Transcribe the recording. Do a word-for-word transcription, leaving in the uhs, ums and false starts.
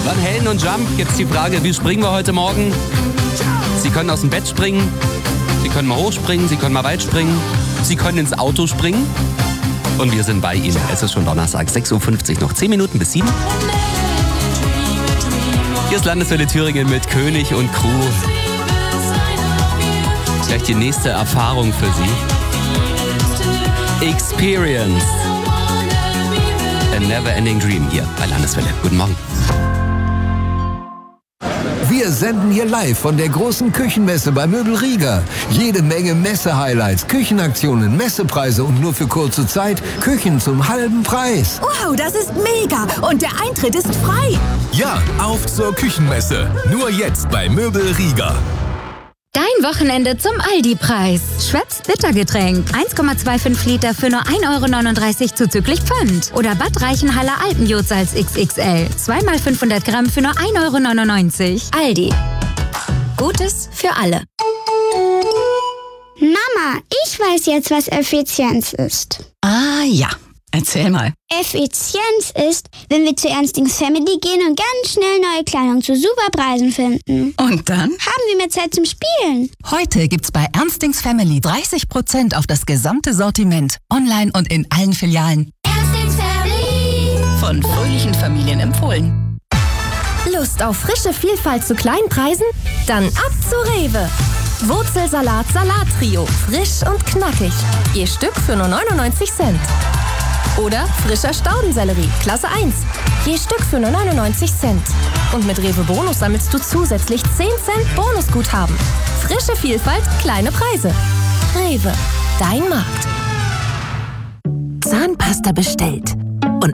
Van Halen und Jump. Jetzt die Frage, wie springen wir heute Morgen? Sie können aus dem Bett springen, Sie können mal hochspringen, Sie können mal weit springen, Sie können ins Auto springen. Und wir sind bei Ihnen. Es ist schon Donnerstag, sechs Uhr fünfzig, noch zehn Minuten bis sieben. Hier ist Landeswelle Thüringen mit König und Crew. Gleich die nächste Erfahrung für Sie. Experience. A Never-Ending Dream hier bei Landeswelle. Guten Morgen. Wir senden hier live von der großen Küchenmesse bei Möbel Rieger. Jede Menge Messe-Highlights, Küchenaktionen, Messepreise und nur für kurze Zeit Küchen zum halben Preis. Wow, das ist mega! Und der Eintritt ist frei! Ja, auf zur Küchenmesse. Nur jetzt bei Möbel Rieger. Dein Wochenende zum Aldi-Preis. Schweppes Bittergetränk. eins Komma fünfundzwanzig Liter für nur ein Euro neununddreißig zuzüglich Pfand. Oder Bad Reichenhaller Alpenjodsalz X X L. zwei mal fünfhundert Gramm für nur ein Euro neunundneunzig. Aldi. Gutes für alle. Mama, ich weiß jetzt, was Effizienz ist. Ah ja, erzähl mal. Effizienz ist, wenn wir zu Ernstings Family gehen und ganz schnell neue Kleidung zu super Preisen finden. Und dann? Haben wir mehr Zeit zum Spielen. Heute gibt's bei Ernstings Family dreißig Prozent auf das gesamte Sortiment. Online und in allen Filialen. Ernstings Family. Von fröhlichen Familien empfohlen. Lust auf frische Vielfalt zu kleinen Preisen? Dann ab zu Rewe. Wurzelsalat Salattrio. Frisch und knackig. Je Stück für nur neunundneunzig Cent. Oder frischer Staudensellerie, Klasse eins. Je Stück für nur neunundneunzig Cent. Und mit Rewe Bonus sammelst du zusätzlich zehn Cent Bonusguthaben. Frische Vielfalt, kleine Preise. Rewe, dein Markt. Zahnpasta bestellt.